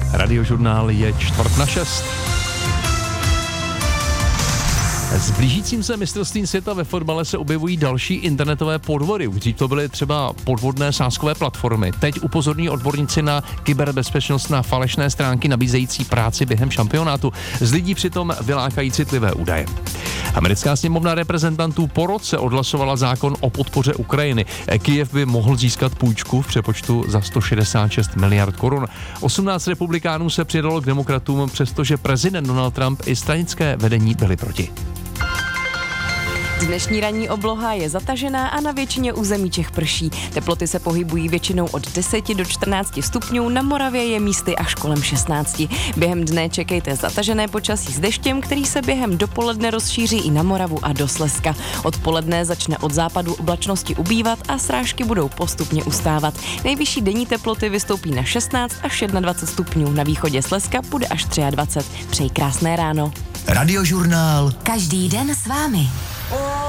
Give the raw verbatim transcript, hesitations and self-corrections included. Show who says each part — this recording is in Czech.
Speaker 1: Radiožurnál je čtvrt na šest. S blížícím se mistrovstvím světa ve fotbale se objevují další internetové podvody. Dřív to byly třeba podvodné sázkové platformy. Teď upozorní odborníci na kyberbezpečnost na falešné stránky nabízející práci během šampionátu. Z lidí přitom vylákají citlivé údaje. Americká sněmovna reprezentantů po roce odhlasovala zákon o podpoře Ukrajiny. Kyjev by mohl získat půjčku v přepočtu za sto šedesát šest miliard korun. osmnáct republikánů se přidalo k demokratům, přestože prezident Donald Trump i stranické vedení byli proti.
Speaker 2: Dnešní ranní obloha je zatažená a na většině území Čech prší. Teploty se pohybují většinou od deseti do čtrnácti stupňů, na Moravě je místy až kolem šestnácti. Během dne čekejte zatažené počasí s deštěm, který se během dopoledne rozšíří i na Moravu a do Slezska. Odpoledne začne od západu oblačnosti ubývat a srážky budou postupně ustávat. Nejvyšší denní teploty vystoupí na šestnáct až dvacet jedna stupňů, na východě Slezska bude až dvacet tři. Přeji krásné ráno.
Speaker 3: Radiožurnál.
Speaker 4: Každý den s vámi.